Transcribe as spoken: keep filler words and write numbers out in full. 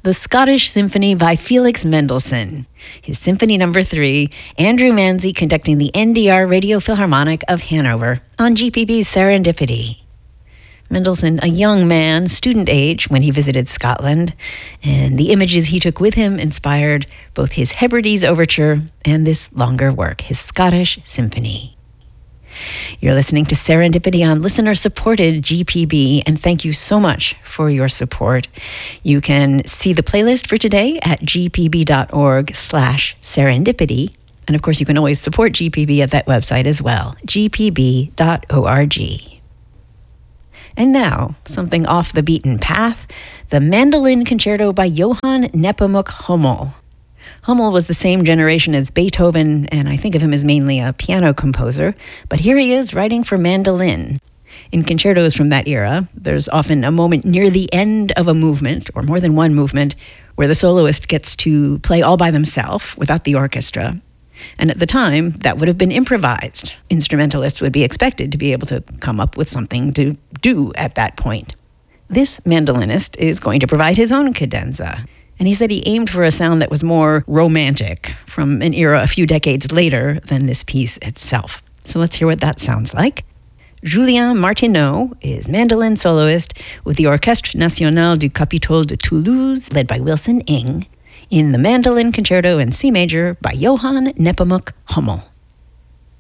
the Scottish Symphony by Felix Mendelssohn. His Symphony Number Three, Andrew Manzi conducting the N D R Radio Philharmonic of Hanover on G P B's Serendipity. Mendelssohn, a young man, student age, when he visited Scotland, and the images he took with him inspired both his Hebrides Overture and this longer work, his Scottish Symphony. You're listening to Serendipity on listener-supported G P B, and thank you so much for your support. You can see the playlist for today at gpb.org slash serendipity, and of course you can always support G P B at that website as well, g p b dot org. And now, something off the beaten path, the Mandolin Concerto by Johann Nepomuk Hummel. Hummel was the same generation as Beethoven, and I think of him as mainly a piano composer, but here he is writing for mandolin. In concertos from that era, there's often a moment near the end of a movement, or more than one movement, where the soloist gets to play all by themselves without the orchestra. And at the time, that would have been improvised. Instrumentalists would be expected to be able to come up with something to do at that point. This mandolinist is going to provide his own cadenza. And he said he aimed for a sound that was more romantic, from an era a few decades later than this piece itself. So let's hear what that sounds like. Julien Martineau is mandolin soloist with the Orchestre Nationale du Capitole de Toulouse, led by Wilson Ing, in the Mandolin Concerto in C major by Johann Nepomuk Hummel.